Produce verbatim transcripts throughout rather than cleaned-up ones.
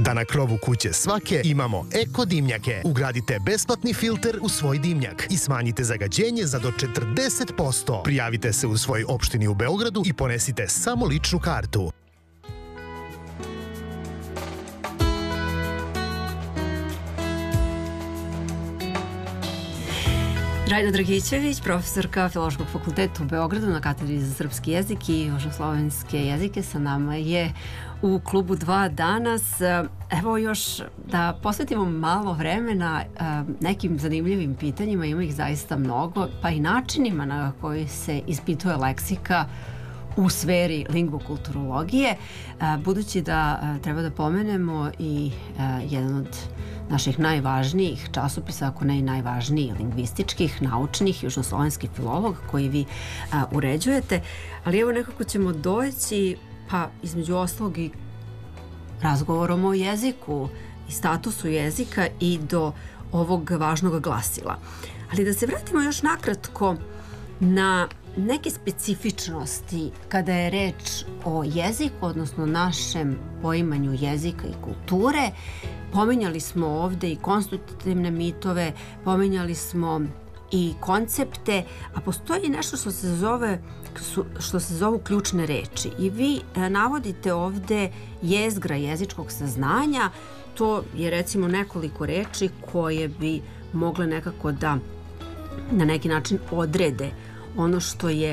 da na krovu kuće svake imamo eko dimnjake. Ugradite besplatni filter u svoj dimnjak i smanjite zagađenje za do četrdeset posto. Prijavite se u svojoj opštini u Beogradu i ponesite samo ličnu kartu. Rajna Dragićević, profesorka Filološkog fakulteta u Beogradu na katedri za srpski jezik i južnoslovenske jezike, sa nama je u klubu dva danas. Evo još da posvetimo malo vremena nekim zanimljivim pitanjima, ima ih zaista mnogo, pa i načinima na koji se ispituje leksika u sferi lingvokulturologije, budući da treba da pomenemo i jedan od naših najvažnijih časopisa, ako ne i najvažniji, lingvističkih, naučnih, južnoslovenski filolog koji vi a, uređujete, ali evo nekako ćemo doći, pa između ostalog i razgovorom o jeziku i statusu jezika i do ovog važnog glasila. Ali da se vratimo još nakratko na neke specifičnosti kada je reč o jeziku, odnosno našem poimanju jezika i kulture. Pominjali smo ovde i konstitutivne mitove, pominjali smo i koncepte, a postoji nešto što se zove što se zovu ključne reči. I vi navodite ovde jezgra jezičkog saznanja. To je recimo nekoliko reči koje bi mogle nekako da na neki način odrede ono što je,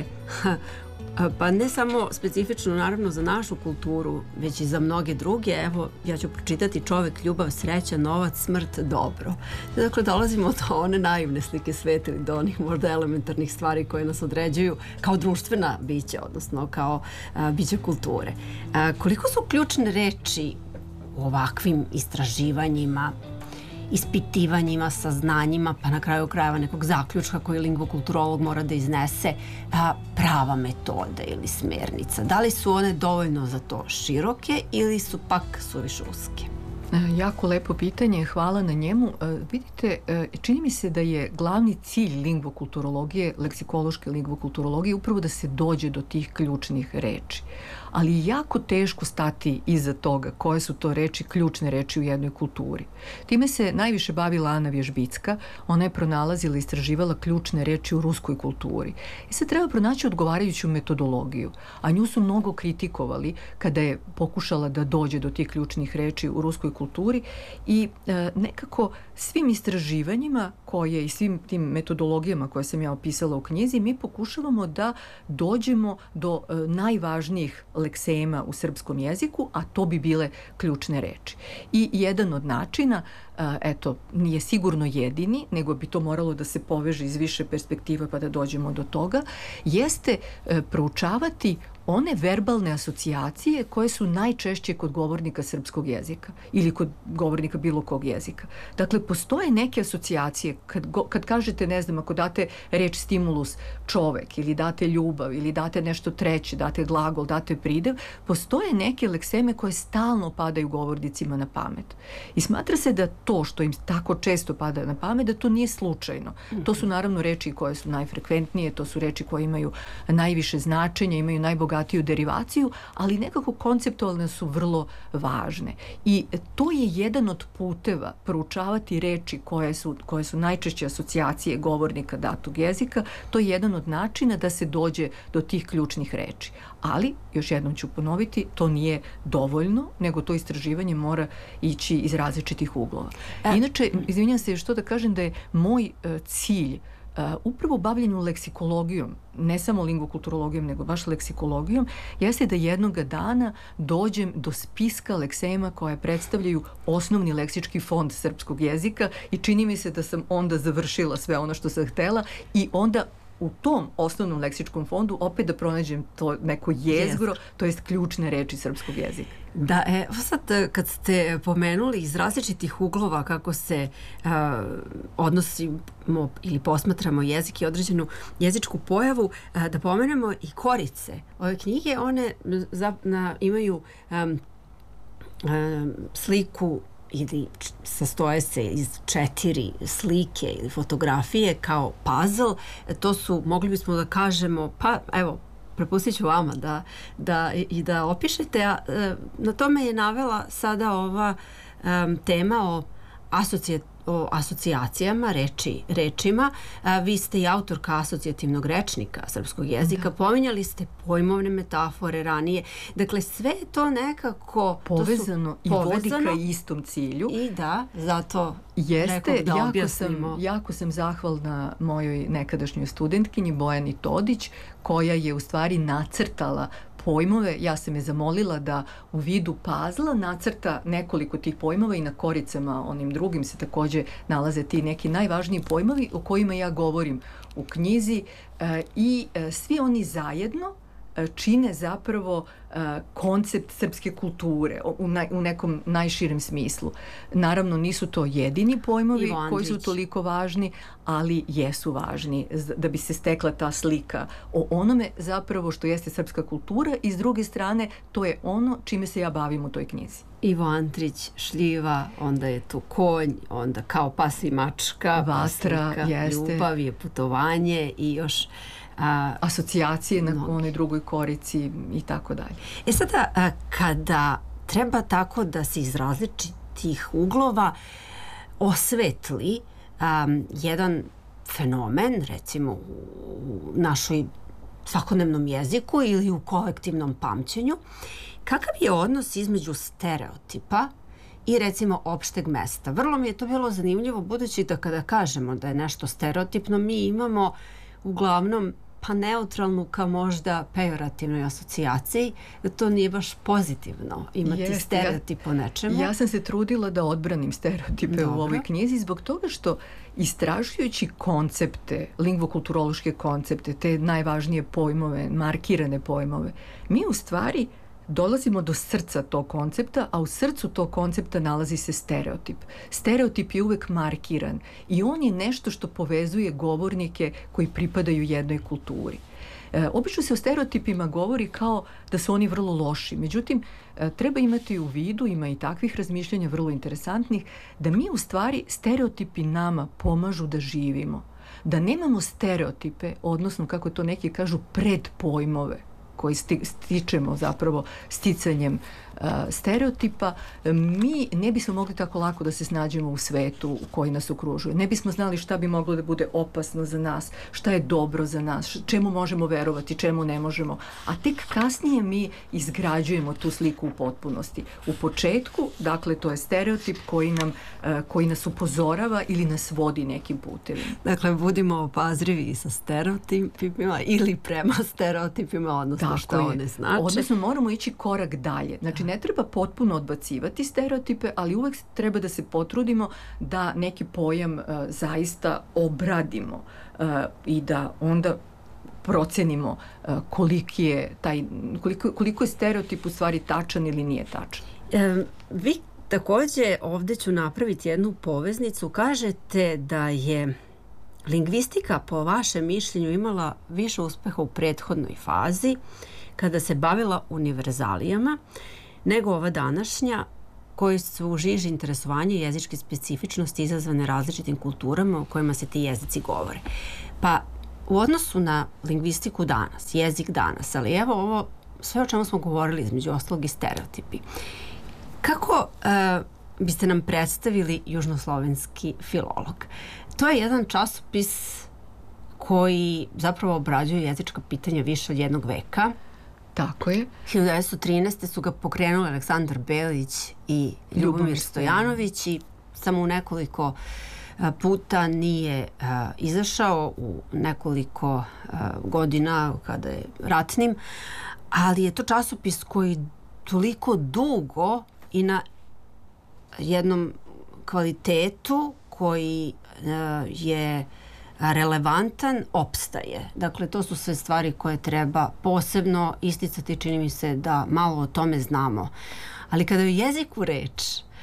pa ne samo specifično naravno za našu kulturu, već i za mnoge druge. Evo, ja ću pročitati: čovek, ljubav, sreća, novac, smrt, dobro. Dakle, dolazimo do one naivne slike sveta ili do onih možda elementarnih stvari koje nas određuju kao društvena bića, odnosno kao a, bića kulture. A, koliko su ključne reči u ovakvim istraživanjima, ispitivanjima, saznanjima, pa na kraju krajeva nekog zaključka koji lingvokulturolog mora da iznese, a, prava metoda ili smernica? Da li su one dovoljno za to široke ili su pak suviše uske? Jako lepo pitanje, hvala na njemu. Vidite, čini mi se da je glavni cilj lingvokulturologije, leksikološke lingvokulturologije, upravo da se dođe do tih ključnih reči. Ali je jako teško stati iza toga koje su to reči, ključne reči u jednoj kulturi. Time se najviše bavila Ana Vježbicka. Ona je pronalazila i istraživala ključne reči u ruskoj kulturi. I sad treba pronaći odgovarajuću metodologiju, a nju su mnogo kritikovali kada je pokušala da dođe do tih ključnih reči u ruskoj kulturi i e, nekako svim istraživanjima koje i svim tim metodologijama koje sam ja opisala u knjizi, mi pokušavamo da dođemo do e, najvažnijih leksema u srpskom jeziku, a to bi bile ključne reči. I jedan od načina, eto, nije sigurno jedini, nego bi to moralo da se poveže iz više perspektiva pa da dođemo do toga, jeste proučavati one verbalne asocijacije koje su najčešće kod govornika srpskog jezika ili kod govornika bilo kog jezika. Dakle, postoje neke asocijacije, kad, go, kad kažete, ne znam, ako date reč stimulus čovek ili date ljubav ili date nešto treće, date glagol, date pridev, postoje neke lekseme koje stalno padaju govornicima na pamet. I smatra se da to što im tako često pada na pamet, da to nije slučajno. To su naravno reči koje su najfrekventnije, to su reči koje imaju najviše značenja, imaju najbogatije derivaciju, ali nekako konceptualne su vrlo važne. I to je jedan od puteva proučavati reči koje su, koje su najčešće asocijacije govornika datog jezika. To je jedan od načina da se dođe do tih ključnih reči. Ali, još jednom ću ponoviti, to nije dovoljno, nego to istraživanje mora ići iz različitih uglova. Inače, izvinjam se što da kažem da je moj uh, cilj Uh, upravo bavljenju leksikologijom, ne samo lingvokulturologijom, nego baš leksikologijom, jeste da jednoga dana dođem do spiska leksema koje predstavljaju osnovni leksički fond srpskog jezika i čini mi se da sam onda završila sve ono što sam htela i onda u tom osnovnom leksičkom fondu opet da pronađem to neko jezgro, to jest ključne reči srpskog jezika. Da, evo sad kad ste pomenuli iz različitih uglova kako se uh, odnosimo ili posmatramo jezik i određenu jezičku pojavu, uh, da pomenemo i korice. Ove knjige, one za, na, imaju um, um, sliku ili sastoje se iz četiri slike ili fotografije kao puzzle. To su, mogli bismo da kažemo, pa evo, prepustit ću vama da, da, i da opišete, a na tome je navela sada ova um, tema o asocijacijama o asocijacijama, reči, rečima. A, vi ste i autorka asocijativnog rečnika srpskog jezika. Da. Pominjali ste pojmovne metafore ranije. Dakle, sve je to nekako povezano to i vodi ka istom cilju. I da, zato Jeste, rekao da jako objasnimo. sam, jako sam zahvalna mojoj nekadašnjoj studentkinji Bojani Todić, koja je u stvari nacrtala pojmove. Ja sam je zamolila da u vidu pazla nacrta nekoliko tih pojmova i na koricama onim drugim se takođe nalaze ti neki najvažniji pojmovi o kojima ja govorim u knjizi e, i e, svi oni zajedno e, čine zapravo e, koncept srpske kulture u, na, u nekom najširem smislu. Naravno, nisu to jedini pojmovi koji su toliko važni, ali jesu važni da bi se stekla ta slika o onome zapravo što jeste srpska kultura i s druge strane to je ono čime se ja bavim u toj knjizi. Ivo Andrić, šljiva, onda je tu konj, onda kao pas i mačka, vatra, paslika, jeste. Ljubav je putovanje i još a, asocijacije na no. onoj drugoj korici i tako dalje. E sada, a, kada treba tako da se iz različitih uglova osvetli um, jedan fenomen, recimo u našoj svakodnevnom jeziku ili u kolektivnom pamćenju, kakav je odnos između stereotipa i recimo opšteg mesta? Vrlo mi je to bilo zanimljivo, budući da kada kažemo da je nešto stereotipno, mi imamo uglavnom pa neutralnu ka možda pejorativnoj asocijaciji, da to nije baš pozitivno imati Jeste, stereotip o nečemu. Ja sam se trudila da odbranim stereotipe Dobro. u ovoj knjizi zbog toga što istražujući koncepte, lingvokulturološke koncepte, te najvažnije pojmove, markirane pojmove, mi u stvari dolazimo do srca tog koncepta, a u srcu tog koncepta nalazi se stereotip. Stereotip je uvek markiran i on je nešto što povezuje govornike koji pripadaju jednoj kulturi. E, obično se o stereotipima govori kao da su oni vrlo loši. Međutim, e, treba imati u vidu, ima i takvih razmišljanja vrlo interesantnih, da mi u stvari stereotipi nama pomažu da živimo. Da nemamo stereotipe, odnosno kako to neki kažu predpojmove, koji sti, stičemo zapravo sticanjem uh, stereotipa, mi ne bismo mogli tako lako da se snađemo u svetu u koji nas okružuje. Ne bismo znali šta bi moglo da bude opasno za nas, šta je dobro za nas, čemu možemo verovati, čemu ne možemo. A tek kasnije mi izgrađujemo tu sliku u potpunosti. U početku, dakle, to je stereotip koji, nam, uh, koji nas upozorava ili nas vodi nekim putevima. Dakle, budimo opazrivi sa stereotipima ili prema stereotipima, odnosno Tako što je. one znači. Odnosno moramo ići korak dalje. Znači ne treba potpuno odbacivati stereotipe, ali uvek treba da se potrudimo da neki pojam uh, zaista obradimo uh, i da onda procenimo uh, koliki je taj, koliko, koliko je stereotip u stvari tačan ili nije tačan. E, vi takođe ovde ću napraviti jednu poveznicu. Kažete da je lingvistika po vašem mišljenju imala više uspeha u prethodnoj fazi kada se bavila univerzalijama nego ova današnja koji su u žiži interesovanja i jezičke specifičnosti izazvane različitim kulturama u kojima se ti jezici govore. Pa u odnosu na lingvistiku danas, jezik danas, ali evo ovo sve o čemu smo govorili između ostalog i stereotipi. Kako uh, biste nam predstavili južnoslovenski filolog? To je jedan časopis koji zapravo obrađuje jezička pitanja više od jednog veka. Tako je. hiljadu devetsto trinaeste. su ga pokrenuli Aleksandar Belić i Ljubomir Stojanović i samo u nekoliko puta nije uh, izašao, u nekoliko uh, godina kada je ratnim, ali je to časopis koji toliko dugo i na jednom kvalitetu koji uh, je relevantan, opstaje. Dakle, to su sve stvari koje treba posebno isticati, čini mi se da malo o tome znamo. Ali kada je jezik u reč,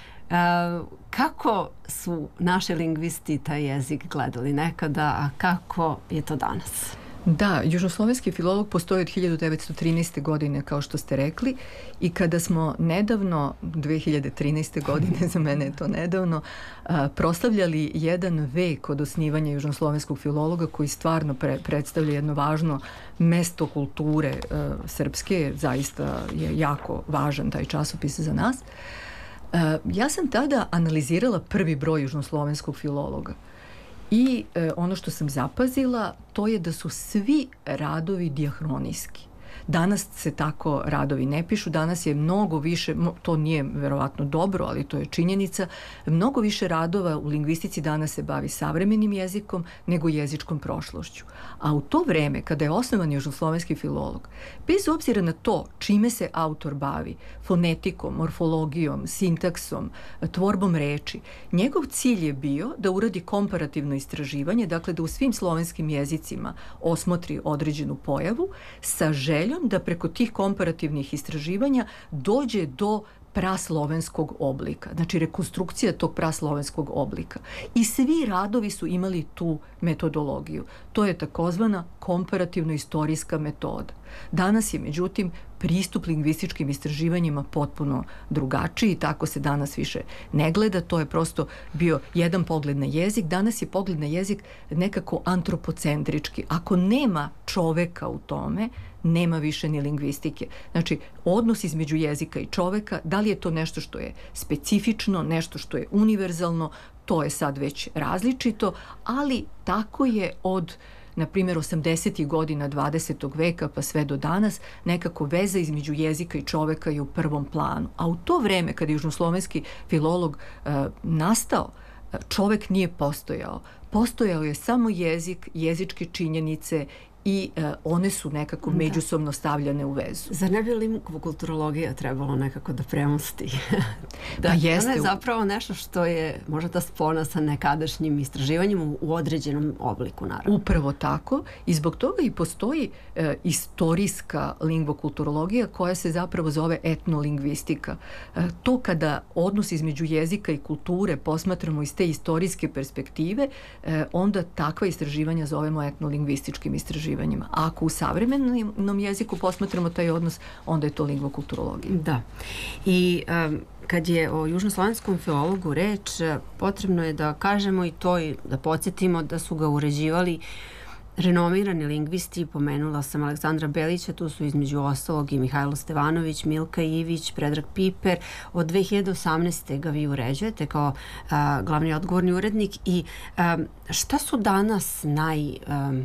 uh, kako su naši lingvisti taj jezik gledali nekada, a kako je to danas? Da, južnoslovenski filolog postoji od hiljadu devetsto trinaeste. godine, kao što ste rekli, i kada smo nedavno, dve hiljade trinaeste. godine, za mene je to nedavno, a, proslavljali jedan vek od osnivanja južnoslovenskog filologa koji stvarno pre, predstavlja jedno važno mesto kulture a, srpske, zaista je jako važan taj časopis za nas. Ja sam tada analizirala prvi broj južnoslovenskog filologa i ono što sam zapazila to je da su svi radovi dijahronijski. Danas se tako radovi ne pišu, danas je mnogo više, to nije verovatno dobro, ali to je činjenica, mnogo više radova u lingvistici danas se bavi savremenim jezikom nego jezičkom prošlošću. A u to vreme, kada je osnovan južnoslovenski filolog, bez obzira na to čime se autor bavi, fonetikom, morfologijom, sintaksom, tvorbom reči, njegov cilj je bio da uradi komparativno istraživanje, dakle da u svim slovenskim jezicima osmotri određenu pojavu sa željom da preko tih komparativnih istraživanja dođe do praslovenskog oblika, znači rekonstrukcija tog praslovenskog oblika. I svi radovi su imali tu metodologiju. To je takozvana komparativno-istorijska metoda. Danas je, međutim, pristup lingvističkim istraživanjima potpuno drugačiji i tako se danas više ne gleda. To je prosto bio jedan pogled na jezik. Danas je pogled na jezik nekako antropocentrički. Ako nema čoveka u tome, nema više ni lingvistike. Znači, odnos između jezika i čoveka, da li je to nešto što je specifično, nešto što je univerzalno, to je sad već različito, ali tako je od, na primjer, osamdesetih godina dvadesetog veka pa sve do danas, nekako veza između jezika i čoveka je u prvom planu. A u to vreme, kada je južnoslovenski filolog e, nastao, čovek nije postojao. Postojao je samo jezik, jezičke činjenice i uh, one su nekako da. međusobno stavljane u vezu. Zar ne bi lingva kulturologija trebalo nekako da premosti? da, pa jeste. Ona je zapravo nešto što je možda ta spona sa nekadašnjim istraživanjem u, u određenom obliku, naravno. Upravo tako. I zbog toga i postoji uh, istorijska lingvokulturologija koja se zapravo zove etnolingvistika. Uh, to kada odnos između jezika i kulture posmatramo iz te istorijske perspektive, uh, onda takva istraživanja zovemo etnolingvističkim istraživanjem. A ako u savremenom jeziku posmatramo taj odnos, onda je to lingvokulturologija. Da. I um, kad je o južnoslovenskom filologu reč, potrebno je da kažemo i to i da podsjetimo da su ga uređivali renomirani lingvisti, pomenula sam Aleksandra Belića, tu su između ostalog i Mihajlo Stevanović, Milka Ivić, Predrag Piper. Od dve hiljade osamnaeste. ga vi uređujete kao a, glavni odgovorni urednik i a, šta su danas naj... A,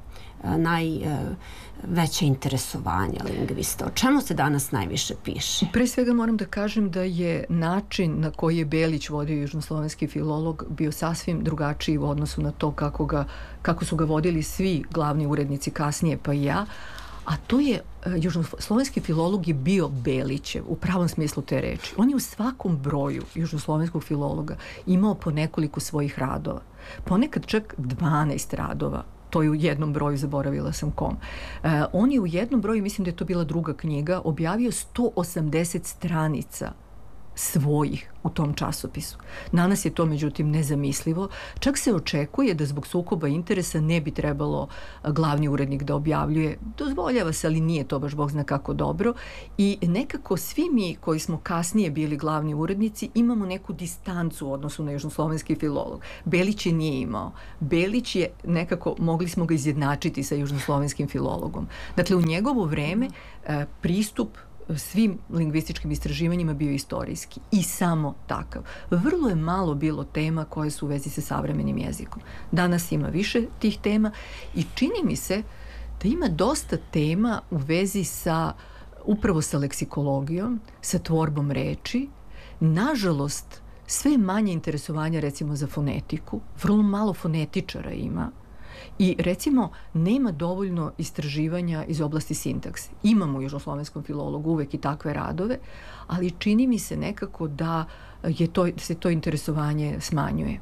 najveće interesovanja lingvista? O čemu se danas najviše piše? Pre svega moram da kažem da je način na koji je Belić vodio južnoslovenski filolog bio sasvim drugačiji u odnosu na to kako, ga, kako su ga vodili svi glavni urednici kasnije, pa i ja. A to je, južnoslovenski filolog je bio Belićev u pravom smislu te reči. On je u svakom broju južnoslovenskog filologa imao po nekoliko svojih radova. Ponekad čak dvanaest radova. To je u jednom broju, zaboravila sam kom. Uh, on je u jednom broju, mislim da je to bila druga knjiga, objavio sto osamdeset stranica svojih u tom časopisu. Danas je to međutim nezamislivo. Čak se očekuje da zbog sukoba interesa ne bi trebalo glavni urednik da objavljuje. Dozvoljava se, ali nije to baš Bog zna kako dobro. I nekako svi mi koji smo kasnije bili glavni urednici imamo neku distancu u odnosu na južnoslovenski filolog. Belić je nije imao. Belić je nekako, mogli smo ga izjednačiti sa južnoslovenskim filologom. Dakle, u njegovo vreme pristup svim lingvističkim istraživanjima bio istorijski i samo takav. Vrlo je malo bilo tema koje su u vezi sa savremenim jezikom. Danas ima više tih tema i čini mi se da ima dosta tema u vezi sa, upravo sa leksikologijom, sa tvorbom reči. Nažalost, sve manje interesovanja recimo za fonetiku, vrlo malo fonetičara ima. I recimo nema dovoljno istraživanja iz oblasti sintakse. Imamo u južnoslovenskom filologu uvek i takve radove, ali čini mi se nekako da je to, se to interesovanje smanjuje.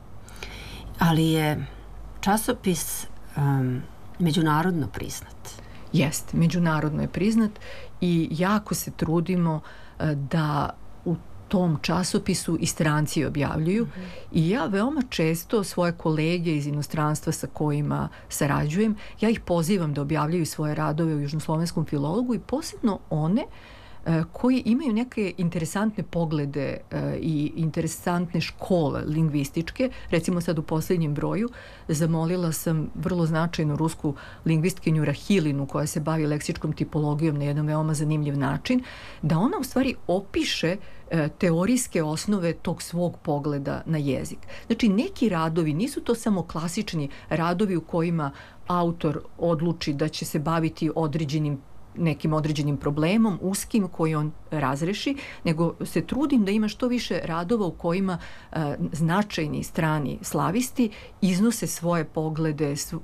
Ali je časopis um, međunarodno priznat. Jeste, međunarodno je priznat i jako se trudimo uh, da u tom časopisu i stranci objavljuju. Mm-hmm. I ja veoma često svoje kolege iz inostranstva sa kojima sarađujem, ja ih pozivam da objavljuju svoje radove u južnoslovenskom filologu i posebno one koji imaju neke interesantne poglede i interesantne škole lingvističke. Recimo sad u posljednjem broju zamolila sam vrlo značajnu rusku lingvistkinju Rahilinu, koja se bavi leksičkom tipologijom na jedan veoma zanimljiv način, da ona u stvari opiše teorijske osnove tog svog pogleda na jezik. Znači, neki radovi nisu to samo klasični radovi u kojima autor odluči da će se baviti određenim nekim određenim problemom, uskim, koji on razreši, nego se trudim da ima što više radova u kojima a, značajni strani slavisti iznose svoje poglede, sv...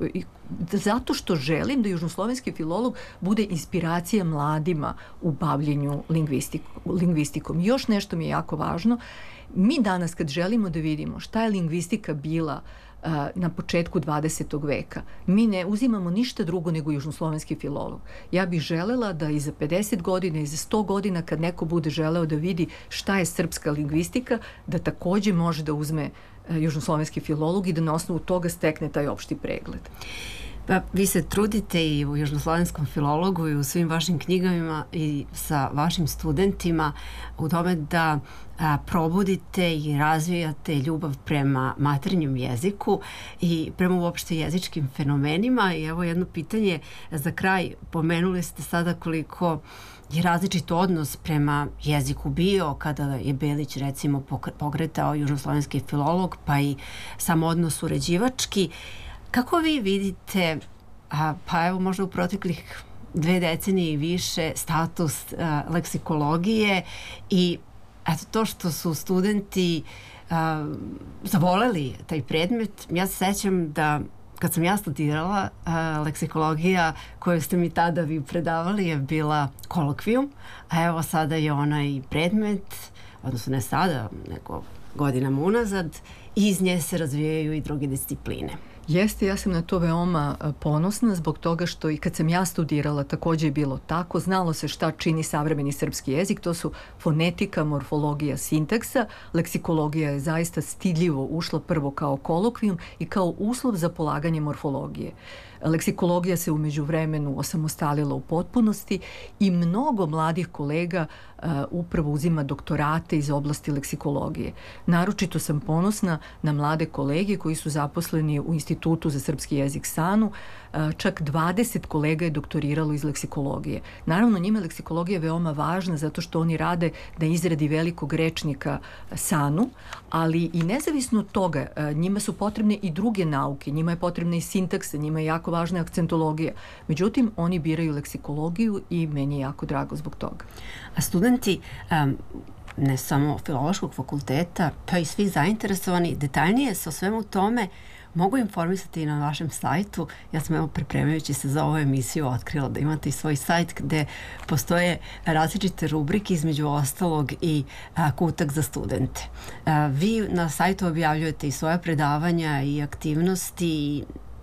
zato što želim da južnoslovenski filolog bude inspiracija mladima u bavljenju lingvistik... lingvistikom. Još nešto mi je jako važno. Mi danas kad želimo da vidimo šta je lingvistika bila na početku dvadesetog veka, mi ne uzimamo ništa drugo nego južnoslovenski filolog. Ja bih želela da i za pedeset godina i za sto godina, kad neko bude želeo da vidi šta je srpska lingvistika, da takođe može da uzme južnoslovenski filolog i da na osnovu toga stekne taj opšti pregled. Pa, vi se trudite i u južnoslovenskom filologu i u svim vašim knjigama i sa vašim studentima u tome da a, probudite i razvijate ljubav prema maternjem jeziku i prema uopšte jezičkim fenomenima. I evo jedno pitanje za kraj. Pomenuli ste sada koliko je različit odnos prema jeziku bio kada je Belić recimo pokretao južnoslovenski filolog, pa i sam odnos uređivački. Kako vi vidite, a, pa evo možda u proteklih dve decenije i više, status a, leksikologije i eto to što su studenti a, zavoleli taj predmet? Ja se sećam da kad sam ja studirala, a, leksikologija koju ste mi tada vi predavali je bila kolokvijum, a evo sada je ona i predmet, odnosno ne sada, nego godinama unazad, i iz nje se razvijaju i druge discipline. Jeste, ja sam na to veoma ponosna zbog toga što i kad sam ja studirala takođe je bilo tako. Znalo se šta čini savremeni srpski jezik, to su fonetika, morfologija, sintaksa. Leksikologija je zaista stidljivo ušla prvo kao kolokvijum i kao uslov za polaganje morfologije. Leksikologija se umeđu vremenu osamostalila u potpunosti i mnogo mladih kolega uh, upravo uzima doktorate iz oblasti leksikologije. Naročito sam ponosna na mlade kolege koji su zaposleni u Institutu za srpski jezik SANU. Uh, čak dvadeset kolega je doktoriralo iz leksikologije. Naravno, njima je leksikologija veoma važna zato što oni rade na izradi velikog rečnika SANU, ali i nezavisno od toga, uh, njima su potrebne i druge nauke, njima je potrebna i sintaksa, njima je jako važna akcentologija. Međutim, oni biraju leksikologiju i meni je jako drago zbog toga. A studenti, um, ne samo Filološkog fakulteta, pa i svi zainteresovani, detaljnije se o svemu tome mogu informisati i na vašem sajtu. Ja sam evo pripremajući se za ovu emisiju otkrila da imate i svoj sajt gde postoje različite rubrike, između ostalog i a, kutak za studente. A, vi na sajtu objavljujete i svoja predavanja i aktivnosti i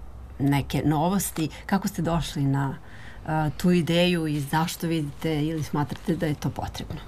neke novosti. Kako ste došli na a, tu ideju i zašto vidite ili smatrate da je to potrebno?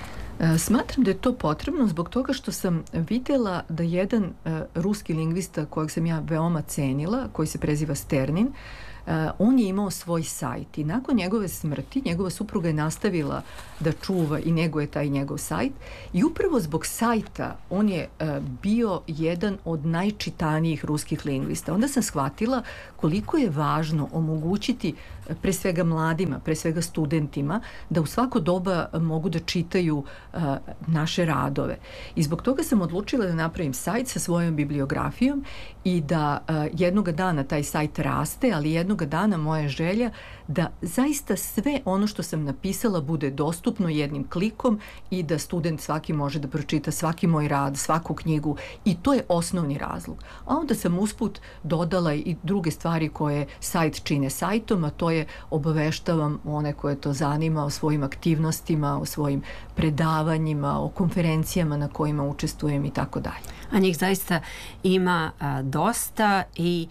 Smatram da je to potrebno zbog toga što sam vidjela da jedan uh, ruski lingvista kojeg sam ja veoma cenila, koji se preziva Sternin, uh, on je imao svoj sajt i nakon njegove smrti njegova supruga je nastavila da čuva i neguje taj njegov sajt i upravo zbog sajta on je uh, bio jedan od najčitanijih ruskih lingvista. Onda sam shvatila koliko je važno omogućiti pre svega mladima, pre svega studentima, da u svako doba mogu da čitaju uh, naše radove. I zbog toga sam odlučila da napravim sajt sa svojom bibliografijom i da uh, jednoga dana taj sajt raste, ali jednoga dana moja želja da zaista sve ono što sam napisala bude dostupno jednim klikom i da student svaki može da pročita svaki moj rad, svaku knjigu i to je osnovni razlog. A onda sam usput dodala i druge stvari koje sajt čine sajtom, a to je obaveštavam one koje to zanima o svojim aktivnostima, o svojim predavanjima, o konferencijama na kojima učestvujem i tako dalje. A njih zaista ima a, dosta i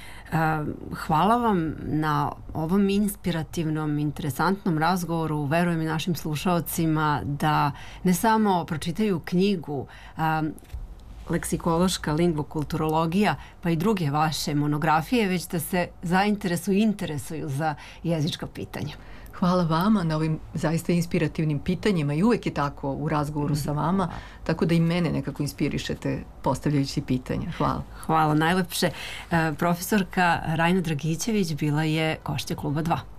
a, hvala vam na ovom inspirativnom, interesantnom razgovoru. Verujem i našim slušaocima da ne samo pročitaju knjigu a, leksikološka lingvokulturologija, pa i druge vaše monografije, već da se zainteresuju i interesuju za jezička pitanja. Hvala Hvala vama na ovim zaista inspirativnim pitanjima i uvek je tako u razgovoru sa vama, tako da i mene nekako inspirišete postavljajući pitanja. Hvala. Hvala najlepše. Profesorka Rajna Dragićević bila je gošća Kluba dva.